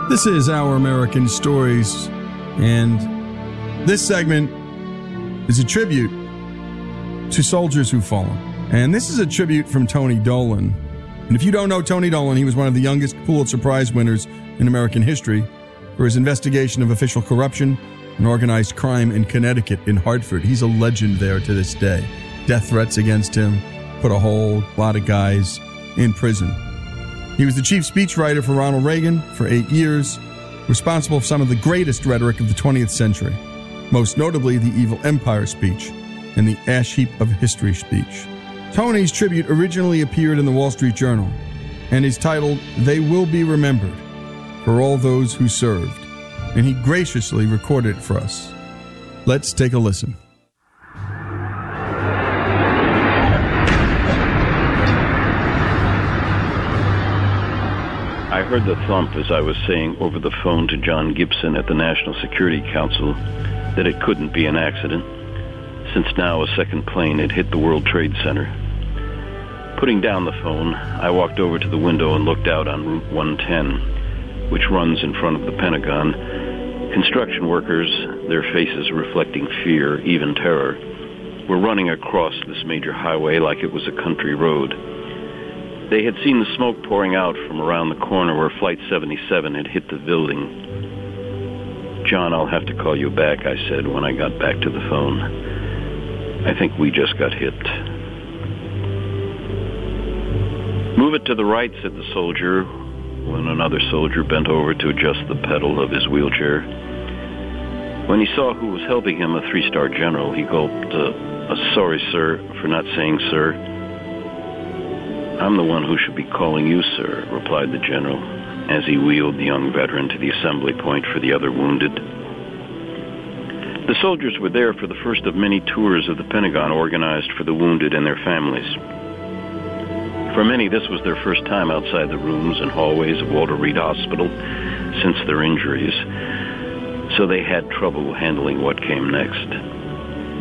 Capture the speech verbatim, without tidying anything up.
This is Our American Stories, and this segment is a tribute to soldiers who've fallen. And this is a tribute from Tony Dolan. And if you don't know Tony Dolan, he was one of the youngest Pulitzer Prize winners in American history for his investigation of official corruption and organized crime in Connecticut in Hartford. He's a legend there to this day. Death threats against him put a whole lot of guys in prison. He was the chief speechwriter for Ronald Reagan for eight years, responsible for some of the greatest rhetoric of the twentieth century, most notably the Evil Empire speech and the Ash Heap of History speech. Tony's tribute originally appeared in the Wall Street Journal and is titled, "They Will Be Remembered for All Those Who Served," and he graciously recorded it for us. Let's take a listen. I heard the thump as I was saying over the phone to John Gibson at the National Security Council that it couldn't be an accident, since now a second plane had hit the World Trade Center. Putting down the phone, I walked over to the window and looked out on Route one ten, which runs in front of the Pentagon. Construction workers, their faces reflecting fear, even terror, were running across this major highway like it was a country road. They had seen the smoke pouring out from around the corner where Flight seventy-seven had hit the building. "John, I'll have to call you back," I said when I got back to the phone. "I think we just got hit." "Move it to the right," said the soldier, when another soldier bent over to adjust the pedal of his wheelchair. When he saw who was helping him, a three-star general, he gulped, uh, uh, "Sorry, sir, for not saying sir." "I'm the one who should be calling you, sir," replied the general, as he wheeled the young veteran to the assembly point for the other wounded. The soldiers were there for the first of many tours of the Pentagon organized for the wounded and their families. For many, this was their first time outside the rooms and hallways of Walter Reed Hospital since their injuries, so they had trouble handling what came next.